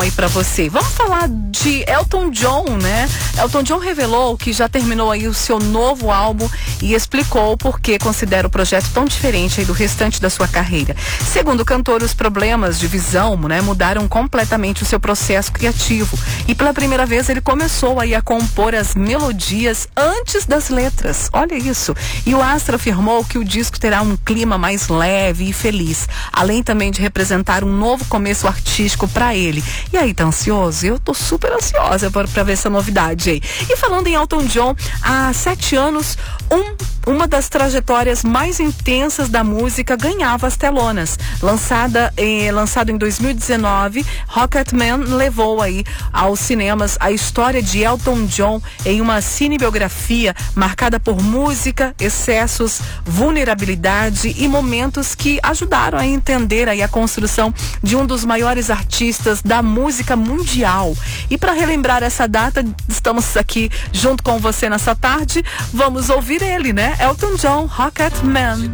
aí para você. Vamos falar de Elton John, né? Elton John revelou que já terminou aí o seu novo álbum e explicou por que considera o projeto tão diferente aí do restante da sua carreira. Segundo o cantor, os problemas de visão, né, mudaram completamente o seu processo criativo e pela primeira vez ele começou aí a compor as melodias antes das letras. Olha isso. E o astro afirmou que o disco terá um clima mais leve e feliz, além também de representar um novo começo artístico para ele. E aí, tá ansioso? Eu tô super ansiosa pra ver essa novidade aí. E falando em Elton John, há 7 anos, uma das trajetórias mais intensas da música ganhava as telonas. Lançado em 2019, Rocketman levou aí aos cinemas a história de Elton John em uma cinebiografia marcada por música, excessos, vulnerabilidade e momentos que ajudaram a entender aí a construção de um dos maiores artistas da música mundial. E para relembrar essa data, estamos aqui junto com você nessa tarde. Vamos ouvir ele, né? Elton John, Rocketman.